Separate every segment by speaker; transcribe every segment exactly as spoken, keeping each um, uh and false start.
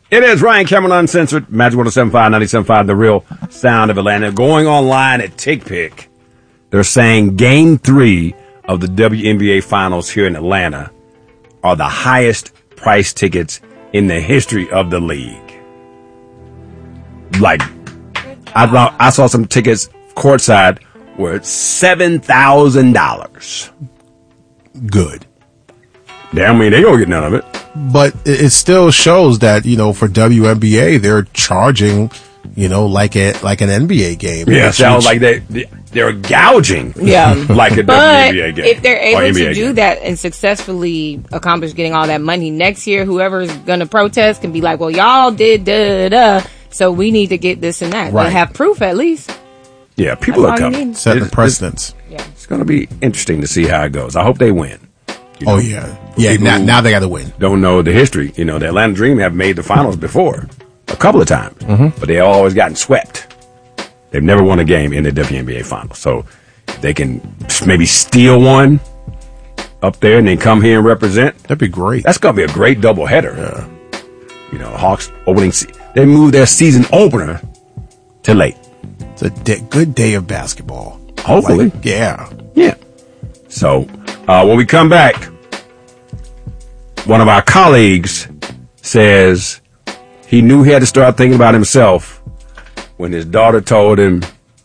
Speaker 1: It is Ryan Cameron Uncensored, Magic one oh seven point five, ninety-seven point five, The Real Sound of Atlanta. Going online at TickPick, they're saying game three of the W N B A Finals here in Atlanta are the highest price tickets in the history of the league. Like, I thought I saw some tickets courtside were seven thousand dollars.
Speaker 2: Good.
Speaker 1: Damn, I mean, they don't get none of it.
Speaker 2: But it still shows that, you know, for W N B A, they're charging, you know, like a like an N B A game.
Speaker 1: Yeah, it sounds like they, they're gouging.
Speaker 3: Yeah.
Speaker 1: Like a
Speaker 3: but
Speaker 1: W N B A game.
Speaker 3: If they're able to do
Speaker 1: game.
Speaker 3: that and successfully accomplish getting all that money next year, whoever's going to protest can be like, well, y'all did da da, so we need to get this and that.
Speaker 2: Right.
Speaker 3: They have proof at least.
Speaker 1: Yeah, people
Speaker 3: That's
Speaker 1: are
Speaker 3: all you
Speaker 1: coming.
Speaker 3: need.
Speaker 2: Set the
Speaker 1: It's-
Speaker 2: precedence.
Speaker 3: Yeah.
Speaker 1: It's going to be interesting to see how it goes. I hope they win. You know,
Speaker 2: Oh, yeah. Yeah,
Speaker 1: people
Speaker 2: now,
Speaker 1: who
Speaker 2: now they got to win.
Speaker 1: Don't know the history. You know, the Atlanta Dream have made the finals before, a couple of times,
Speaker 2: Mm-hmm.
Speaker 1: but they always gotten swept. They've never won a game in the W N B A finals. So if they can maybe steal one up there and then come here and represent,
Speaker 2: That'd be great.
Speaker 1: that's going to be a great doubleheader. Yeah. You know, Hawks opening, se- they moved their season opener to late.
Speaker 2: It's a day, good day of basketball.
Speaker 1: Hopefully.
Speaker 2: Like, yeah.
Speaker 1: Yeah. So, uh, when we come back, one of our colleagues says he knew he had to start thinking about himself when his daughter told him,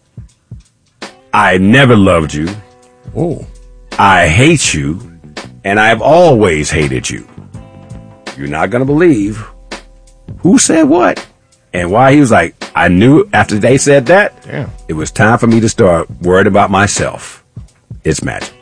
Speaker 1: I never loved you,
Speaker 2: Oh.
Speaker 1: I hate you, and I've always hated you. You're not going to believe who said what and why. He was like, I knew after they said that,
Speaker 2: Damn.
Speaker 1: it was time for me to start worried about myself. It's Magic.